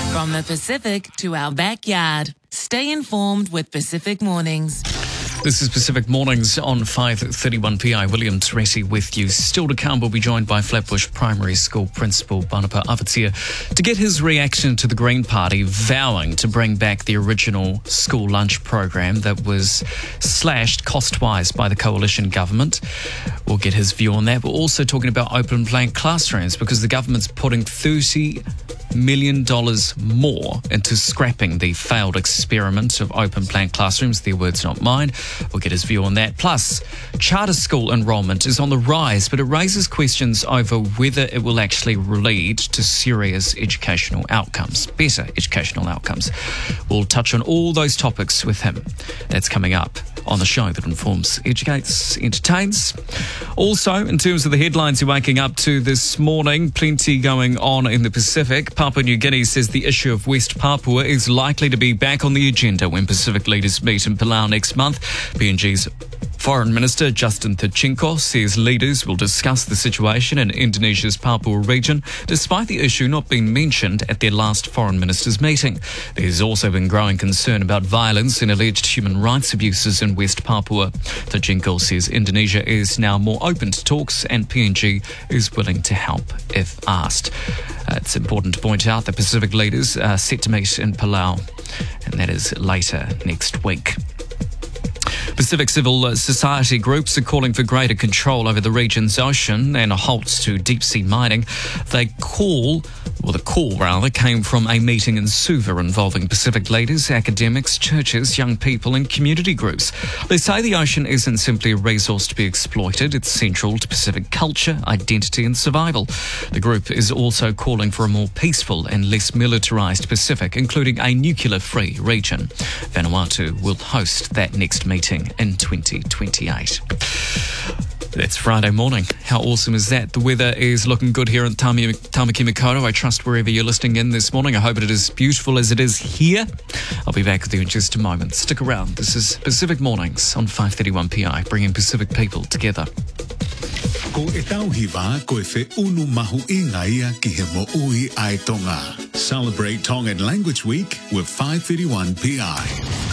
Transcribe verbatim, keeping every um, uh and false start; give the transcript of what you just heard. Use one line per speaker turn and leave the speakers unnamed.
From the Pacific to our backyard. Stay informed with Pacific Mornings.
This is Pacific Mornings on five thirty-one P I. William Teresi with you. Still to come, we'll be joined by Flatbush Primary School Principal Banapa Avatia to get his reaction to the Green Party vowing to bring back the original school lunch program that was slashed cost-wise by the coalition government. We'll get his view on that. We're also talking about open plan classrooms because the government's putting thirty million dollars more into scrapping the failed experiment of open plan classrooms. Their words, not mine. We'll get his view on that. Plus, charter school enrolment is on the rise, but it raises questions over whether it will actually lead to serious educational outcomes, better educational outcomes. We'll touch on all those topics with him. That's coming up on the show that informs, educates, entertains. Also, in terms of the headlines you're waking up to this morning, plenty going on in the Pacific. Papua New Guinea says the issue of West Papua is likely to be back on the agenda when Pacific leaders meet in Palau next month. P N G's Foreign Minister Justin Tachinko says leaders will discuss the situation in Indonesia's Papua region, despite the issue not being mentioned at their last Foreign Ministers meeting. There's also been growing concern about violence and alleged human rights abuses in West Papua. Tachinko says Indonesia is now more open to talks and P N G is willing to help if asked. Uh, it's important to point out that Pacific leaders are set to meet in Palau, and that is later next week. Pacific civil society groups are calling for greater control over the region's ocean and a halt to deep-sea mining. They call, or the call rather, came from a meeting in Suva involving Pacific leaders, academics, churches, young people and community groups. They say the ocean isn't simply a resource to be exploited, it's central to Pacific culture, identity and survival. The group is also calling for a more peaceful and less militarised Pacific, including a nuclear-free region. Vanuatu will host that next meeting in twenty twenty-eight. That's Friday morning. How awesome is that? The weather is looking good here in Tami- Tamaki Makaurau. I trust wherever you're listening in this morning. I hope it is beautiful as it is here. I'll be back with you in just a moment. Stick around. This is Pacific Mornings on five thirty-one P I, bringing Pacific people together.
Ko e tauhiwa ko e whi unu mahu I ngaia ki he mo ui ai Tonga. Celebrate Tongan Language Week with five thirty-one P I.